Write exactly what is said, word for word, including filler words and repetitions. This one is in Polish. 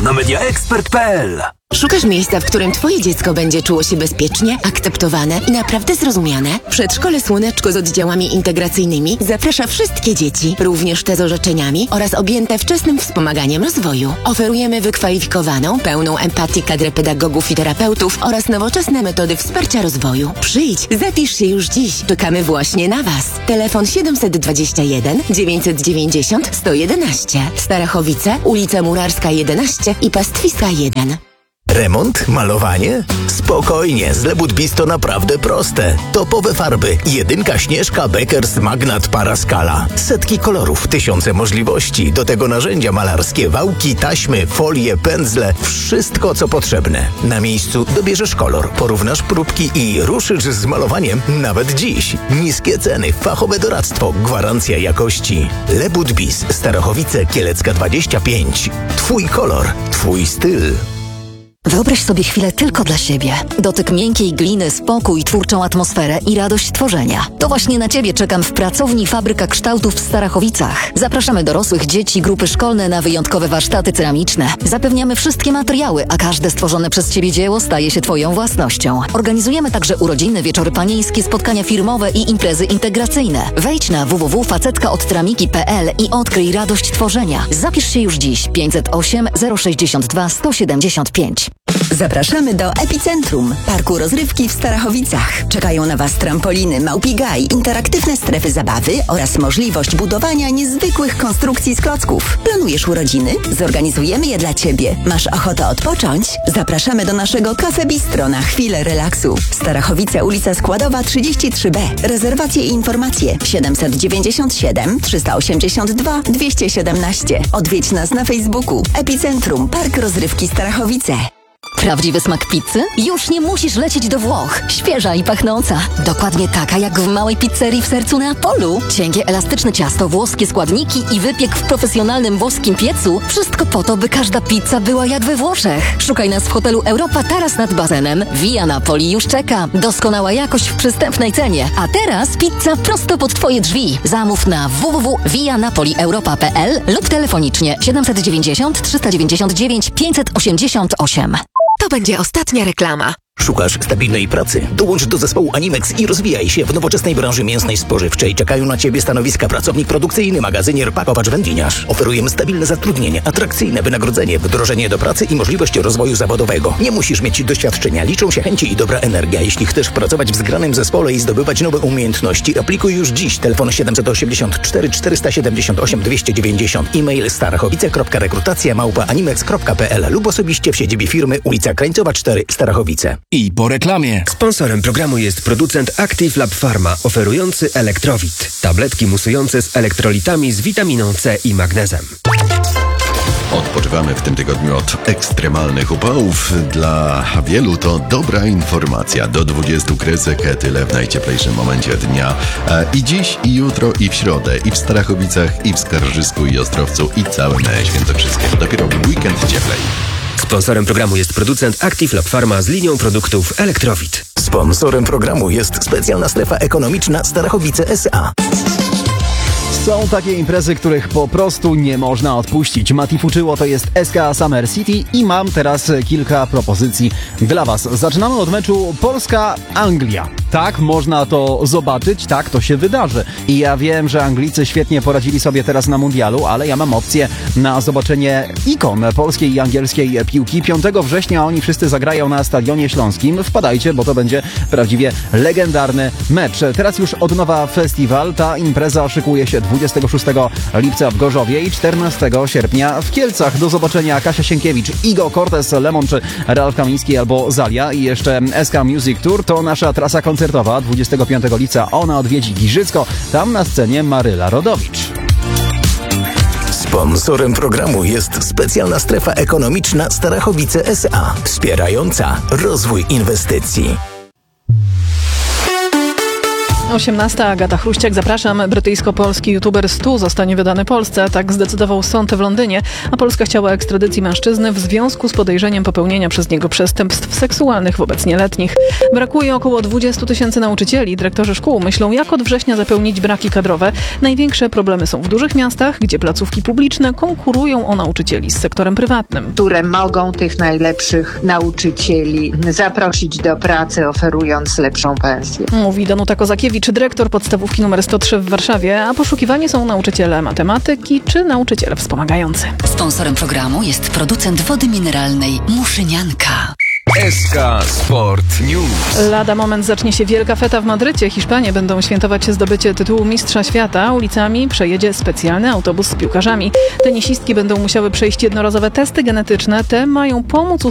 tylko na media expert kropka p l. Szukasz miejsca, w którym twoje dziecko będzie czuło się bezpiecznie, akceptowane i naprawdę zrozumiane? Przedszkole Słoneczko z oddziałami integracyjnymi zaprasza wszystkie dzieci, również te z orzeczeniami oraz objęte wczesnym wspomaganiem rozwoju. Oferujemy wykwalifikowaną, pełną empatii kadrę pedagogów i terapeutów oraz nowoczesne metody wsparcia rozwoju. Przyjdź, zapisz się już dziś. Czekamy właśnie na Was. Telefon siedem dwa jeden, dziewięć dziewięć zero, sto jedenaście. Starachowice, ulica Murarska jedenaście i Pastwiska jeden. Remont? Malowanie? Spokojnie, z Lebudbis to naprawdę proste. Topowe farby. Jedynka Śnieżka Beckers Magnat Paraskala. Setki kolorów, tysiące możliwości. Do tego narzędzia malarskie, wałki, taśmy, folie, pędzle. Wszystko, co potrzebne. Na miejscu dobierzesz kolor, porównasz próbki i ruszysz z malowaniem nawet dziś. Niskie ceny, fachowe doradztwo, gwarancja jakości. Lebudbis, Starachowice, Kielecka dwadzieścia pięć. Twój kolor, twój styl. Wyobraź sobie chwilę tylko dla siebie. Dotyk miękkiej gliny, spokój, twórczą atmosferę i radość tworzenia. To właśnie na Ciebie czekam w pracowni Fabryka Kształtów w Starachowicach. Zapraszamy dorosłych, dzieci, grupy szkolne na wyjątkowe warsztaty ceramiczne. Zapewniamy wszystkie materiały, a każde stworzone przez Ciebie dzieło staje się Twoją własnością. Organizujemy także urodziny, wieczory panieńskie, spotkania firmowe i imprezy integracyjne. Wejdź na w w w kropka facetka od ceramiki kropka p l i odkryj radość tworzenia. Zapisz się już dziś. pięćset osiem zero sześćdziesiąt dwa sto siedemdziesiąt pięć. Zapraszamy do Epicentrum, parku rozrywki w Starachowicach. Czekają na Was trampoliny, Małpi Gaj, interaktywne strefy zabawy oraz możliwość budowania niezwykłych konstrukcji z klocków. Planujesz urodziny? Zorganizujemy je dla Ciebie. Masz ochotę odpocząć? Zapraszamy do naszego Cafe Bistro na chwilę relaksu. Starachowice, ulica Składowa trzydzieści trzy B. Rezerwacje i informacje siedem dziewięćdziesiąt siedem trzysta osiemdziesiąt dwa dwieście siedemnaście. Odwiedź nas na Facebooku. Epicentrum, park rozrywki Starachowice. Prawdziwy smak pizzy? Już nie musisz lecieć do Włoch. Świeża i pachnąca. Dokładnie taka jak w małej pizzerii w sercu Neapolu. Cienkie, elastyczne ciasto, włoskie składniki i wypiek w profesjonalnym włoskim piecu. Wszystko po to, by każda pizza była jak we Włoszech. Szukaj nas w hotelu Europa taras nad basenem. Via Napoli już czeka. Doskonała jakość w przystępnej cenie. A teraz pizza prosto pod Twoje drzwi. Zamów na w w w kropka via napoli europa kropka p l lub telefonicznie siedem dziewięćdziesiąt trzysta dziewięćdziesiąt dziewięć pięćset osiemdziesiąt osiem. To będzie ostatnia reklama. Szukasz stabilnej pracy? Dołącz do zespołu Animex i rozwijaj się w nowoczesnej branży mięsnej spożywczej. Czekają na Ciebie stanowiska pracownik produkcyjny, magazynier, pakowacz, wędliniarz. Oferujemy stabilne zatrudnienie, atrakcyjne wynagrodzenie, wdrożenie do pracy i możliwość rozwoju zawodowego. Nie musisz mieć doświadczenia, liczą się chęci i dobra energia. Jeśli chcesz pracować w zgranym zespole i zdobywać nowe umiejętności, aplikuj już dziś. Telefon siedem osiem cztery czterysta siedemdziesiąt osiem dwieście dziewięćdziesiąt. E-mail starachowice kropka rekrutacja małpa animex kropka p l lub osobiście w siedzibie firmy ulica Krańcowa cztery, Starachowice. I po reklamie. Sponsorem programu jest producent Active Lab Pharma, oferujący Elektrowit. Tabletki musujące z elektrolitami z witaminą C i magnezem. Odpoczywamy w tym tygodniu od ekstremalnych upałów. Dla wielu to dobra informacja. Do dwudziestu kresek, tyle w najcieplejszym momencie dnia. I dziś, i jutro, i w środę, i w Starachowicach, i w Skarżysku, i Ostrowcu, i całym Świętokrzyskiem. Dopiero w weekend cieplej. Sponsorem programu jest producent Active Lab Pharma z linią produktów Elektrowit. Sponsorem programu jest specjalna strefa ekonomiczna Starachowice S A. Są takie imprezy, których po prostu nie można odpuścić. Mati Fuczyło to jest S K Summer City i mam teraz kilka propozycji dla Was. Zaczynamy od meczu Polska-Anglia. Tak, można to zobaczyć, tak, to się wydarzy. I ja wiem, że Anglicy świetnie poradzili sobie teraz na mundialu, ale ja mam opcję na zobaczenie ikon polskiej i angielskiej piłki. piątego września oni wszyscy zagrają na Stadionie Śląskim. Wpadajcie, bo to będzie prawdziwie legendarny mecz. Teraz już od nowa festiwal. Ta impreza szykuje się dwudziestego szóstego lipca w Gorzowie i czternastego sierpnia w Kielcach. Do zobaczenia Kasia Sienkiewicz, Igo, Cortez, Lemon czy Ralf Kamiński albo Zalia. I jeszcze S K Music Tour to nasza trasa koncertowa. dwudziestego piątego lipca ona odwiedzi Giżycko. Tam na scenie Maryla Rodowicz. Sponsorem programu jest specjalna strefa ekonomiczna Starachowice S A, wspierająca rozwój inwestycji. osiemnasta. Agata Chruściak, zapraszam. Brytyjsko-polski youtuber Stu zostanie wydany Polsce. Tak zdecydował sąd w Londynie, a Polska chciała ekstradycji mężczyzny w związku z podejrzeniem popełnienia przez niego przestępstw seksualnych wobec nieletnich. Brakuje około dwudziestu tysięcy nauczycieli. Dyrektorzy szkół myślą, jak od września zapełnić braki kadrowe. Największe problemy są w dużych miastach, gdzie placówki publiczne konkurują o nauczycieli z sektorem prywatnym. Które mogą tych najlepszych nauczycieli zaprosić do pracy, oferując lepszą pensję. Mówi Danuta Kozakiewicz, dyrektor podstawówki numer sto trzy w Warszawie, a poszukiwani są nauczyciele matematyki czy nauczyciele wspomagający. Sponsorem programu jest producent wody mineralnej Muszynianka. S K Sport News. Lada moment zacznie się wielka feta w Madrycie. Hiszpanie będą świętować zdobycie tytułu mistrza świata. Ulicami przejedzie specjalny autobus z piłkarzami. Tenisistki będą musiały przejść jednorazowe testy genetyczne. Te mają pomóc